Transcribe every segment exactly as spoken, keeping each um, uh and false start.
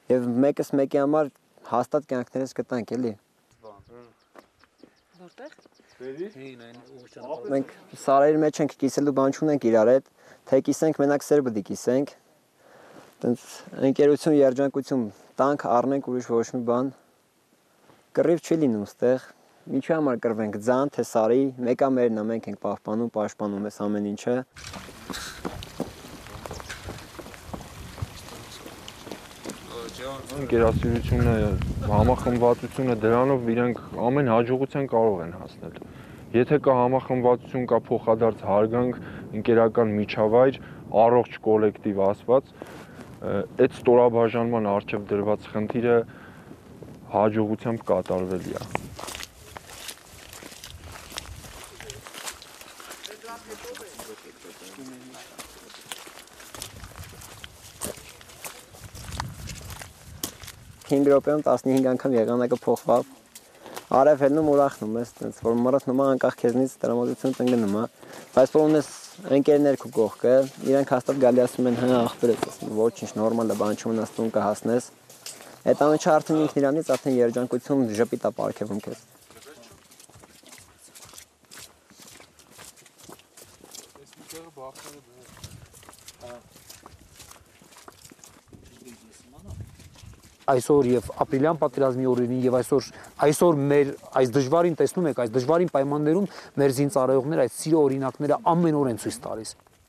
Եվ մեկս մեկի համար հաստատ կյանքներս կտանք էլի։ Որտեղ։ Մենք սարերի մեջ ենք կիսելու բան չունենք իրար հետ, թե կիսենք մենակ սեր պետք է կիսենք։ Տենց ընկերություն, երջանկություն տանք, առնենք ուրիշ ոչ մի բան։ Կռիվ չի լինում ստեղ։ Ինչի համար կռվենք, ձան, թե սարի, մեկա մերն է, մենք ենք պահպանում, պաշտպանում ես ամեն ինչը։ Ընկերասիրությունը, համախմբվածությունը դրանով իրենք ամեն հաջողության կարող են հասնել։ Եթե կա համախմբվածություն, կա փոխադարձ հարգանք, ընկերական միջավայր, առողջ կոլեկտիվ ասված, այդ ստորաբաժանման առջև դրված խնդիրը հաջողությամբ կատարվելի է։ հինգ րոպեում տասնհինգ անգամ եղանակը փոխվավ։ Արև հելնում ուրախնում ես, տենց որ մռոց նոմա անկախ քեզնից տրամադրություն տնկնում է։ Բայց որ ունես ընկերներ քո կողքը, իրենք հաստատ գալի ասում են, հա, ախպերս, ասում ոչինչ նորմալ է, բան չունես, տուն կհասնես։ Այդ ամենը արդեն ինքն իրանից արդեն երջանկություն ժպիտ է պարգևում քեզ։ Այսօր եւ ապրիլյան պատերազմի օրերին եւ այսօր այսօր մեր այս դժվարին տեսնում եք, այս դժվարին պայմաններում մեր զինծառայողները այս սիրո օրինակները ամեն օր են ցույց տալիս։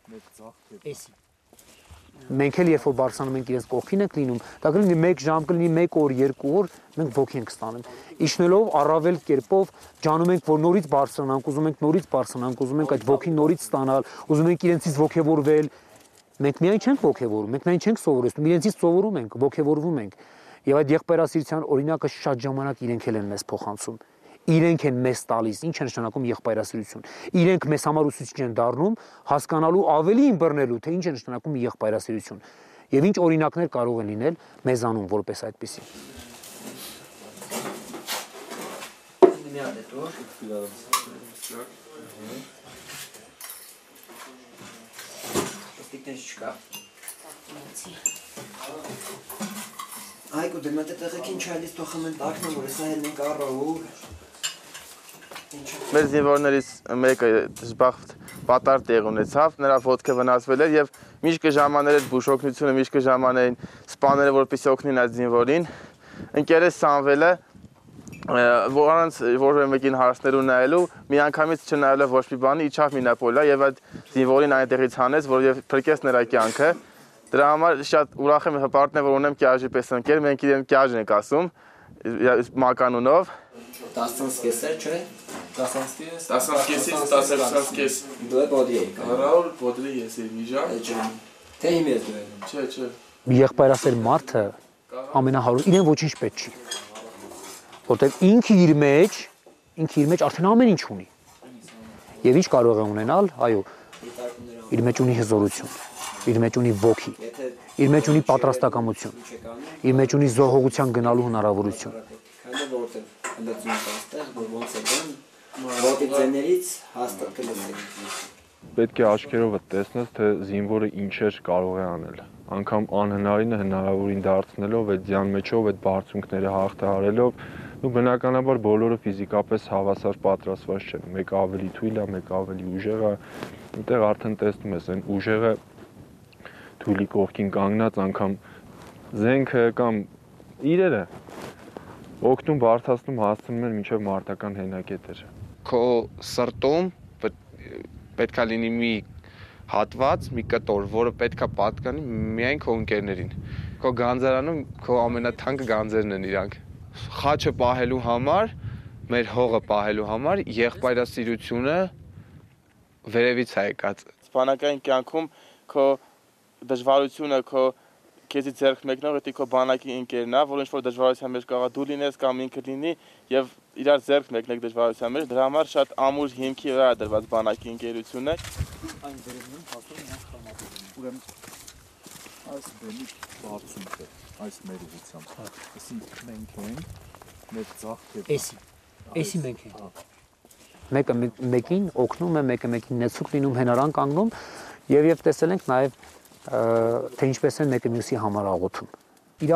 Մենք էլ երբ որ բարձրանում ենք իրենց կողքին ենք լինում, դա կլինի մեկ ժամ, կլինի մեկ օր, երկու օր, մենք ոգի ենք ստանում։ Իջնելով առավել կերպով ջանում ենք, որ նորից բարձրանանք, ուզում ենք նորից բարձրանանք, ուզում ենք այդ ոգին նորից ստանալ, ուզում ենք իրենցից ոգևորվել։ Մենք միայն չենք ոգևորում, մենք միայն չենք սովորեցնում, իրենցից սովորում ենք, ոգևորվում ենք։ Եվ այդ եղբայրասիրության օրինակը շատ ժամանակ իրենք էլ են մեզ փոխանցում։ Իրենք են մեզ տալիս, ինչ է նշանակում եղբայրասիրություն։ Իրենք մեզ համար ուսուցիչ են դառնում հասկանալու ավելի ըմբռնելու, թե ինչ է նշանակում եղբայրասիրություն։ Եվ ինչ օրինակներ կարող են լինել մեզանում որպես այդպիսի։ Այգու դե մտե տեղեք ինչ այլից թողում են տակնը, որ հեսա հել ենք առավու։ Մեր զինվորներից մեկը դժբախտ պատար տեղ ունեցավ, նրա ոտքը վնասվել էր եւ միշտ կժամաներ այդ բուժօգնությունը, միշտ կժամանեին սպաները, որպեսզի օգնեն այդ զինվորին։ Ընկերս Սամվելը, որոնց որևէ մեկին հարցներ ունայելու, միանգամից չնայելով ոչ մի բանի, իջավ մինապոլա եւ այդ զինվորին այնտեղից հանեց, որ փրկեց նրա կյանքը։ Դրա համար շատ ուրախ եմ հպարտն է, որ ունեմ Կյաժի պես ընկեր, մենք իրեն Կյաժն ենք ասում, մականունով։ տասնսկեսեր, չէ։ տասնսկեսից տասնսկես։ Դու է բոդի եք։ Ռաուլ բոդրի ես եմ իջա։ Թե իմ ես դու եմ։ Չէ, չէ։ Եղբայրասեր մարդը ամենահարուստ, իրեն ոչինչ պետք չի։ Որտեղ ինքը իր մեջ, ինքը իր մեջ արդեն ամեն ինչ ունի։ Եվ ինչ կարող է ունենալ, այո, իր մեջ ունի հզորություն, իր մեջ ունի ոգի, իր մեջ ունի պատրաստակամություն, իր մեջ ունի զոհողության գնալու հնարավորություն։ Պետք է աչքերովդ տեսնես, թե զինվորը ինչեր կարող է անել։ Անգամ անհնարինը հնարավորին դարձնելով, այդ ձյան մեջով, այդ բարձունքները հաղթահարելով, ու բնականաբար բոլորը ֆիզիկապես հավասար պատրաստված չեն։ Մեկը ավելի թույլ է, մեկը ավելի ուժեղ է։ Այնտեղ արդեն տեսնում ես, այն ուժեղը թույլի կողքին կանգնած անգամ զենքը կամ իրերը օգնում, բարթացնում, հասցնում են մինչև մարտական հենակետեր։ Քո սրտում պետք է լինի մի հատված, մի կտոր, որը պետք է պատկանի միայն քո ընկերներին։ Քո գանձարանում քո ամենաթանկ գանձերն են իրանք։ Խաչը պահելու համար, մեր հողը պահելու համար եղբայրասիրությունը վերևից է եկած։ Բանակային կյանքում քո դժվարությունը, քո քեզի ձեռք մեկնող էտի քո բանակի ընկերն է, որ ինչ-որ դժվարության մեջ կարող դու լինես կամ ինքը լինի եւ իրար ձեռք մեկնեք դժվարության մեջ, դրա համար շատ ամուր հիմքի վրա է դրված բանակի ընկերությունը։ Այն վերևում հասնում են խրամատում։ Ուրեմն այս բեմի բարձունքը, այս մեր ուղղությամբ, այսինքն մենք ենք մեր ծաղկերը։ Էսի, էսի մենք ենք։ Մեկը մեկին օգնում է, մեկը մեկին նեցուկ լինում, հենարան կանգնում եւ եւ տեսել ենք նաեւ թե ինչպես են մեկը մյուսի համար աղոթում։